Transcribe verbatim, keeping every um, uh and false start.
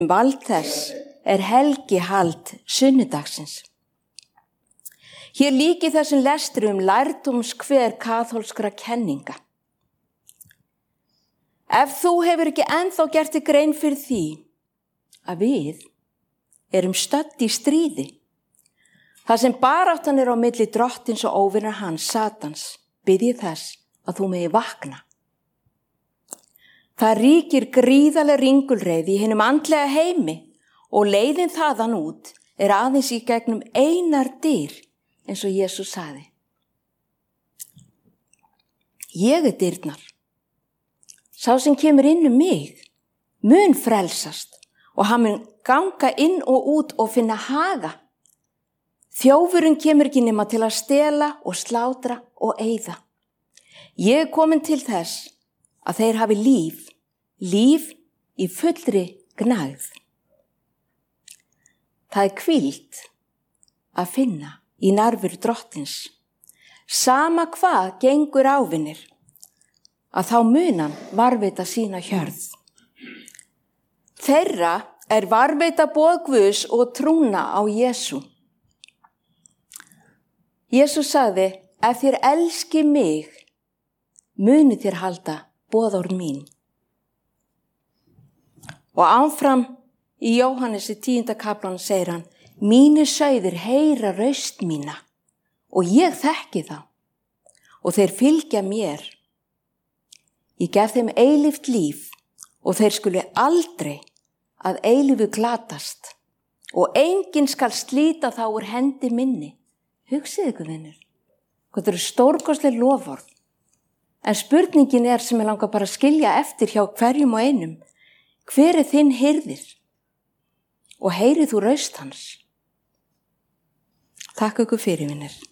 Vald þess er helgihald sunnudagsins. Hér líki þessum lestri um lærdómskver kaþólskra kenninga. Ef þú hefur ekki ennþá gert þér grein fyrir því að við erum stödd í stríði, þar sem baráttan er á milli drottins og óvinar hans, Satans, bið ég þess að þú megi vakna. Það ríkir gríðarleg ringulreið í hinum andlega heimi og leiðin þaðan út er aðeins í gegnum einar dyr, eins og Jesús sagði. Ég er dyrnar. Sá sem kemur inn um mig mun frelsast og hann mun ganga inn og út og finna haga. Þjófurinn kemur ekki nema til að stela og slátra og eyða. Ég er komin til þess að þeir hafi líf, líf í fullri gnægð. Það er hvíld að finna í nærveru drottins. Sama hvað gengur ávinnir, að þá munan varveita sína hjörð. Þeirra er varveita boð Guðs og trúna á Jesú. Jesús sagði, ef þér elski mig, muni þér halda boðorð mín. Og áfram í Jóhannesi tíunda kaflanum segir hann, mínir sauðir heyra raust mína og ég þekki þá og þeir fylgja mér. Ég gef þeim eilíft líf og þeir skuli aldrei að eilífu glatast og enginn skal slíta þá úr hendi minni. Hugsið ykkur, vinur, hvað það eru stórkostleg loforð. En spurningin er sem ég langar bara að skilja eftir hjá hverjum og einum. Hver er þinn hirðir? Og heyrið þú raust hans? Takk ykkur fyrir, vinur.